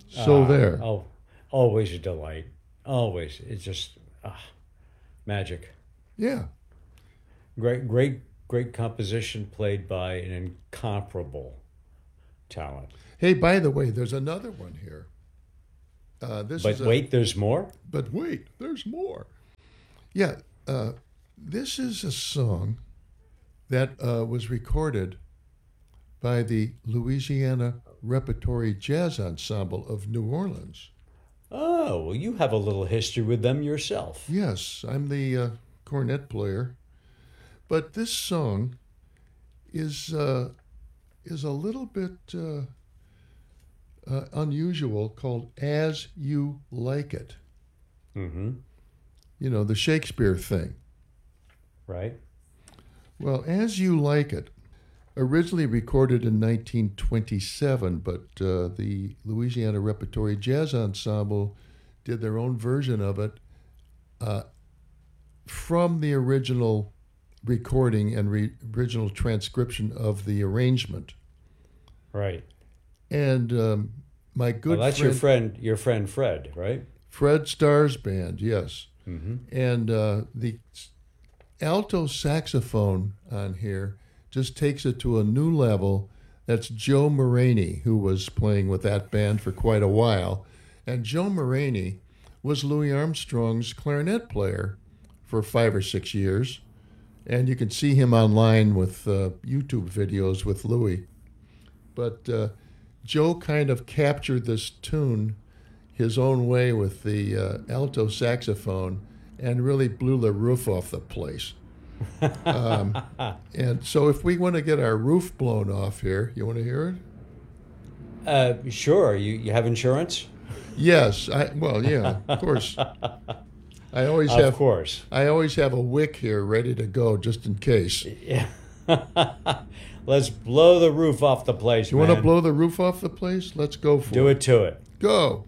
So there. Oh, always a delight. Always. It's just magic. Yeah. Great composition played by an incomparable talent. Hey, by the way, there's another one here. This But is wait, there's more? But wait, there's more. Yeah, this is a song that was recorded by the Louisiana Repertory Jazz Ensemble of New Orleans. Oh, well, you have a little history with them yourself. Yes, I'm the cornet player. But this song is a little bit unusual, called As You Like It. Mm-hmm. You know, the Shakespeare thing. Right? Well, As You Like It, originally recorded in 1927, but the Louisiana Repertory Jazz Ensemble did their own version of it from the original recording and original transcription of the arrangement. Right. And my good that's your friend Fred, right? Fred Starr's band, yes. Mm-hmm. And the alto saxophone on here just takes it to a new level. That's Joe Maraney, who was playing with that band for quite a while. And Joe Maraney was Louis Armstrong's clarinet player for 5 or 6 years. And you can see him online with YouTube videos with Louis. But Joe kind of captured this tune his own way with the alto saxophone and really blew the roof off the place. And so if we want to get our roof blown off here, you want to hear it? Sure. You have insurance? Yes. Yeah, of course. I always have a wick here ready to go just in case. Yeah. Let's blow the roof off the place, You want to blow the roof off the place? Let's go for it. Do it to it. Go.